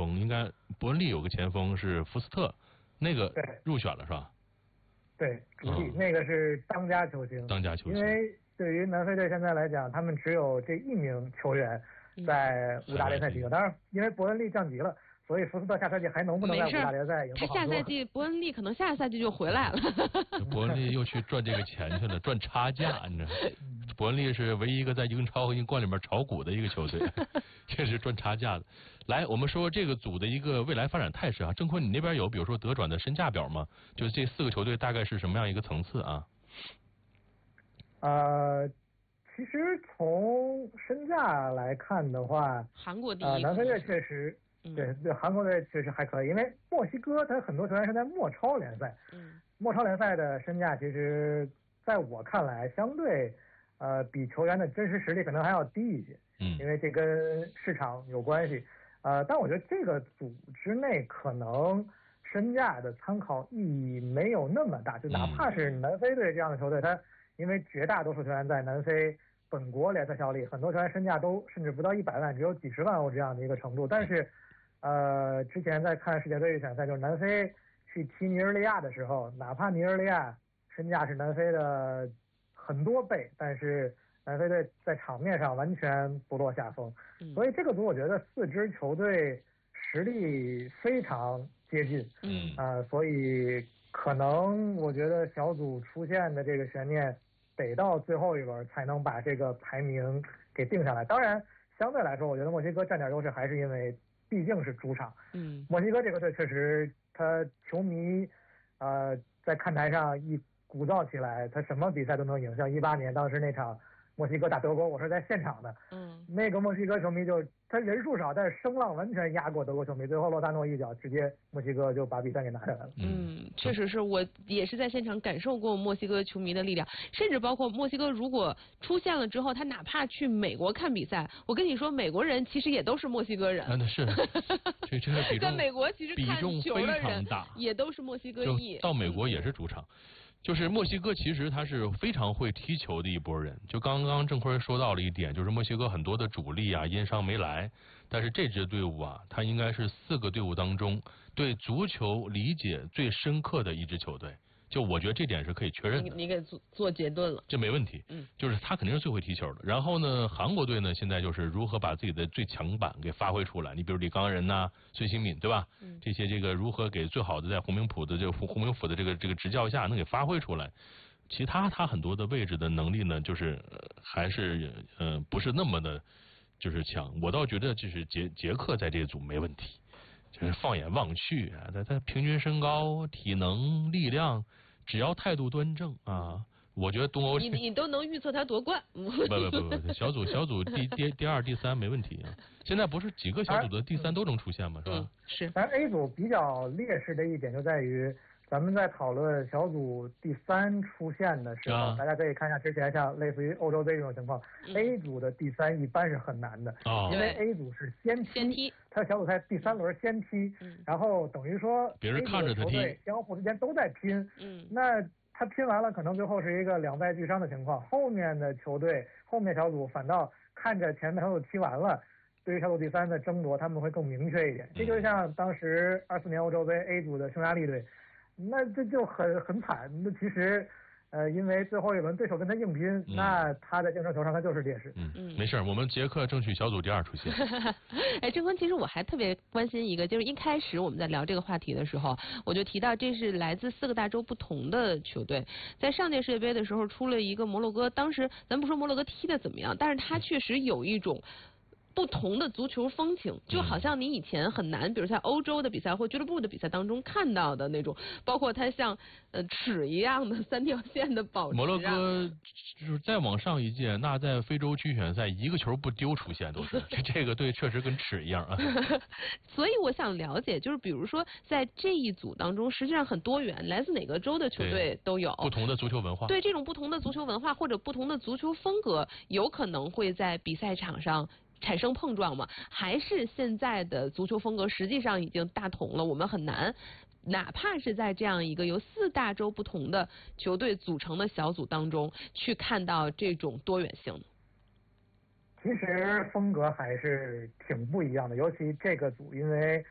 锋，应该伯恩利有个前锋是福斯特，那个对入选了是吧？ 对，主力、那个是当家球星。 当家球星。 因为对于南非队现在来讲，他们只有这1名球员在五大联赛踢球。当然，因为伯恩利降级了，所以福斯特下赛季还能不能在五大联赛赢不好说。 他下赛季伯恩利可能下赛季就回来了。 伯恩利又去赚这个钱去了，赚差价，你知道。伯恩利是唯一一个在英超和英冠里面炒股的一个球队，这是赚差价的。来，我们说这个组的一个未来发展态势啊，郑坤，你那边有比如说德转的身价表吗？就是这4个球队大概是什么样一个层次啊？ 其实从身价来看的话， 韩国第一， 南非队确实，对韩国队确实还可以，因为墨西哥他很多球员是在墨超联赛，墨超联赛的身价其实在我看来相对比球员的真实实力可能还要低一些，因为这跟市场有关系，但我觉得这个组之内可能身价的参考意义没有那么大，就哪怕是南非队这样的球队，他因为绝大多数球员在南非本国联赛效力，很多球员身价都甚至不到100万，只有几十万欧这样的一个程度。但是，之前在看世界杯预选赛，就是南非去踢尼日利亚的时候，哪怕尼日利亚身价是南非的很多倍，但是南非队在场面上完全不落下风。所以这个组我觉得4支球队实力非常接近，所以可能我觉得小组出现的这个悬念得到最后一轮才能把这个排名给定下来。当然相对来说我觉得墨西哥占点优势，还是因为毕竟是主场。墨西哥这个队确实他球迷在看台上一鼓噪起来，他什么比赛都能赢。像18年当时那场墨西哥打德国，我是在现场的，那个墨西哥球迷就他人数少，但是声浪完全压过德国球迷，最后洛萨诺一脚直接墨西哥就把比赛给拿下来了。 确实是，我也是在现场感受过墨西哥球迷的力量，甚至包括墨西哥如果出现了之后，他哪怕去美国看比赛，我跟你说，美国人其实也都是墨西哥人。 是，这个比重在美国其实看球的人大， 也都是墨西哥裔， 到美国也是主场。就是墨西哥其实他是非常会踢球的一拨人，就刚刚郑坤说到了一点，就是墨西哥很多的主力啊因伤没来，但是这支队伍啊，它应该是4个队伍当中对足球理解最深刻的一支球队。就我觉得这点是可以确认的。 你给做结论了， 这没问题。就是他肯定是最会踢球的。然后呢，韩国队呢现在就是如何把自己的最强板给发挥出来。你比如李刚仁呐、孙兴敏，对吧？这些这个如何给最好的在洪明甫的这个执教下能给发挥出来。其他他很多的位置的能力呢，就是还是不是那么的，就是强。我倒觉得就是捷克在这组没问题。就是放眼望去啊，他平均身高、体能、力量，只要态度端正啊，我觉得东欧你都能预测他夺冠。 不，小组第2、第3没问题啊。现在不是几个小组的第3都能出现吗？是吧？ 是。 但 A 组比较劣势的一点就在于，咱们在讨论小组第3出现的时候，大家可以看一下之前像类似于欧洲杯这种情况，A 组的第3一般是很难的，因为 A 组是先踢，他小组赛第3轮先踢，然后等于说别人看着他踢， 相互之间都在拼，那他拼完了可能最后是一个2败俱伤的情况，后面的球队后面小组反倒看着前面小组踢完了，对于小组第3的争夺他们会更明确一点。这就像当时24年欧洲杯 A 组的匈牙利队，那这就很惨。那其实因为最后一轮对手跟他硬拼，那他在竞争球上他就是劣势。 没事，我们捷克争取小组第2出现。 郑坤，其实我还特别关心一个，就是一开始我们在聊这个话题的时候，我就提到这是来自4个大洲不同的球队。在上届世界杯的时候出了一个摩洛哥，当时咱不说摩洛哥踢得怎么样，但是他确实有一种不同的足球风情，就好像你以前很难，比如在欧洲的比赛或俱乐部的比赛当中看到的那种，包括它像尺一样的3条线的保持。 摩洛哥就是再往上一届，那在非洲区选赛一个球不丢出现都是，这个队确实跟尺一样啊。 所以我想了解，就是比如说在这一组当中，实际上很多元，来自哪个州的球队都有不同的足球文化。 对，这种不同的足球文化或者不同的足球风格，有可能会在比赛场上产生碰撞吗？还是现在的足球风格实际上已经大同了，我们很难哪怕是在这样一个由4大洲不同的球队组成的小组当中去看到这种多元性呢？ 其实风格还是挺不一样的，尤其这个组，因为